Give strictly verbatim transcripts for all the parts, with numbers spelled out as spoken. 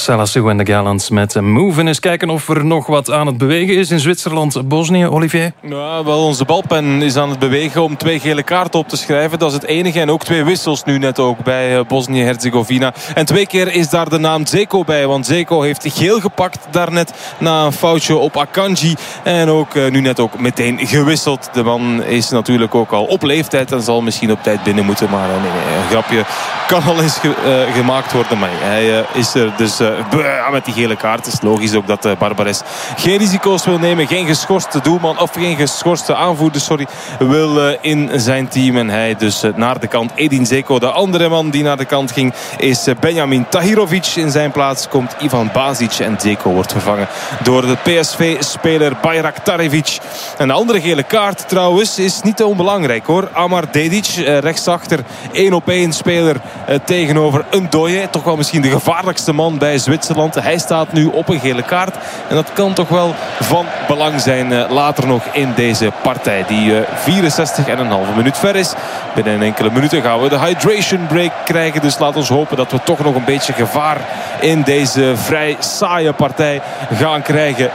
Salassou en de Gallants met Move. En eens kijken of er nog wat aan het bewegen is in Zwitserland. Bosnië, Olivier? Ja, wel, onze balpen is aan het bewegen om twee gele kaarten op te schrijven. Dat is het enige. En ook twee wissels nu net ook bij Bosnië-Herzegovina. En twee keer is daar de naam Dzeko bij. Want Dzeko heeft geel gepakt daarnet na een foutje op Akanji. En ook nu net ook meteen gewisseld. De man is natuurlijk ook al op leeftijd en zal misschien op tijd binnen moeten. Maar nee, nee, een grapje kan al eens ge, uh, gemaakt worden. Maar hij uh, is er dus uh, met die gele kaart. Het is logisch ook dat uh, Barbares geen risico's wil nemen. Geen geschorste doelman of geen geschorste aanvoerder sorry, wil uh, in zijn team. En hij dus uh, naar de kant. Edin Dzeko, de andere man die naar de kant ging, is uh, Benjamin Tahirovic. In zijn plaats komt Ivan Basic. En Dzeko wordt vervangen door de P S V-speler Bayraktarevic. En de andere gele kaart trouwens is niet te onbelangrijk hoor. Amar Dedic, uh, rechtsachter, één op één speler uh, tegenover Ndoye. Toch wel misschien de gevaarlijkste man bij Zwitserland. Hij staat nu op een gele kaart. En dat kan toch wel van belang zijn uh, later nog in deze partij. Die uh, vierenzestig en een halve minuut ver is. Binnen enkele minuten gaan we de hydration break krijgen. Dus laat ons hopen dat we toch nog een beetje gevaar in deze vrij saaie partij gaan krijgen.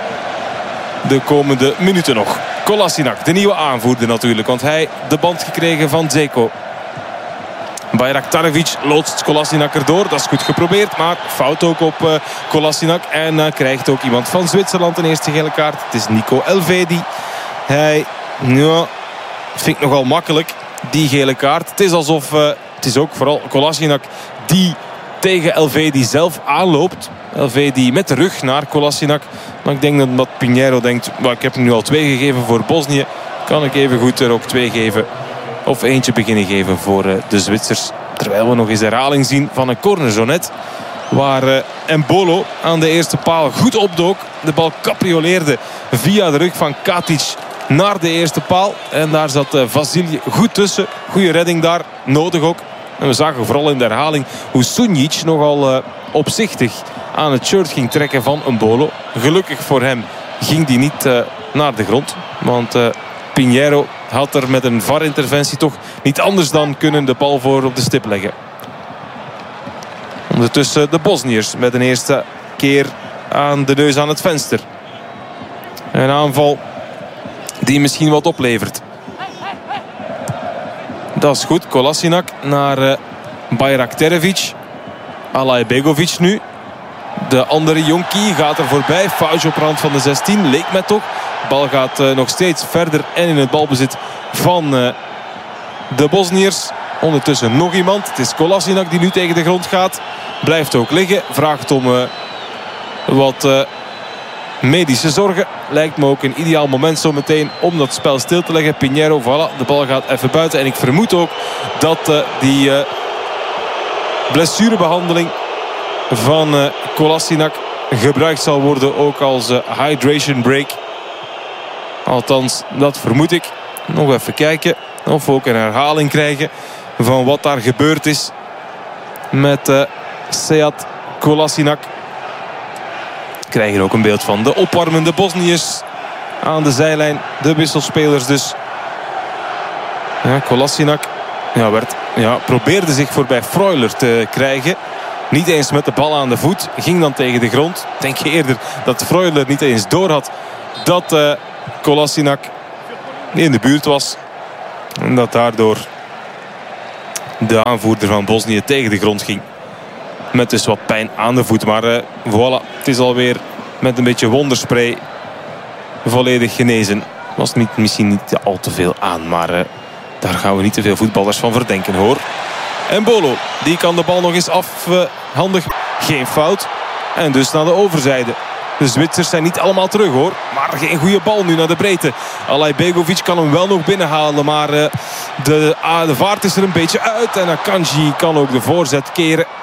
De komende minuten nog. Kolasinac, de nieuwe aanvoerder natuurlijk. Want hij de band gekregen van Dzeko. Bayraktarevic loodst Kolasinac erdoor. Dat is goed geprobeerd, maar fout ook op uh, Kolasinac. En uh, krijgt ook iemand van Zwitserland een eerste gele kaart. Het is Nico Elvedi. Hij, ja, vind ik nogal makkelijk, die gele kaart. Het is alsof, uh, het is ook vooral Kolasinac die tegen Elvedi zelf aanloopt. Elvedi met de rug naar Kolasinac. Maar ik denk dat, dat Pinheiro denkt, well, ik heb hem nu al twee gegeven voor Bosnië. Kan ik even goed er ook twee geven. Of eentje beginnen geven voor uh, de Zwitsers. Terwijl we nog eens herhaling zien van een corner zo net. Waar uh, Embolo aan de eerste paal goed opdook. De bal caprioleerde via de rug van Katic naar de eerste paal. En daar zat uh, Vasilje goed tussen. Goede redding daar, nodig ook. En we zagen vooral in de herhaling hoe Sunjic nogal uh, opzichtig aan het shirt ging trekken van Embolo. Gelukkig voor hem ging die niet uh, naar de grond. Want uh, Pinheiro had er met een V A R-interventie toch niet anders dan kunnen de bal voor op de stip leggen. Ondertussen de Bosniërs met een eerste keer aan de neus aan het venster. Een aanval die misschien wat oplevert. Dat is goed. Kolasinac naar uh, Bayraktarevic. Alaibegovic nu. De andere Jonki gaat er voorbij. Foutje op rand van de zestien. Leek mij toch. De bal gaat uh, nog steeds verder. En in het balbezit van uh, de Bosniërs. Ondertussen nog iemand. Het is Kolasinac die nu tegen de grond gaat. Blijft ook liggen. Vraagt om uh, wat uh, medische zorgen. Lijkt me ook een ideaal moment zo meteen om dat spel stil te leggen. Pinheiro, voilà. De bal gaat even buiten. En ik vermoed ook dat uh, die uh, blessurebehandeling van uh, Kolasinac gebruikt zal worden ook als uh, hydration break. Althans, dat vermoed ik. Nog even kijken of we ook een herhaling krijgen van wat daar gebeurd is met uh, Sead Kolasinac. We krijgen ook een beeld van de opwarmende Bosniërs aan de zijlijn. De wisselspelers dus. Ja, Kolasinac ja, werd, ja, probeerde zich voorbij Freuler te krijgen. Niet eens met de bal aan de voet. Ging dan tegen de grond. Ik denk eerder dat Freuler niet eens door had dat uh, Kolasinac in de buurt was. En dat daardoor de aanvoerder van Bosnië tegen de grond ging. Met dus wat pijn aan de voet. Maar uh, voilà, het is alweer met een beetje wonderspray volledig genezen. Was niet, misschien niet al te veel aan. Maar uh, daar gaan we niet te veel voetballers van verdenken hoor. Embolo, die kan de bal nog eens afhandigen. Geen fout. En dus naar de overzijde. De Zwitsers zijn niet allemaal terug hoor. Maar geen goede bal nu naar de breedte. Alaibegovic kan hem wel nog binnenhalen. Maar uh, de, uh, de vaart is er een beetje uit. En Akanji kan ook de voorzet keren.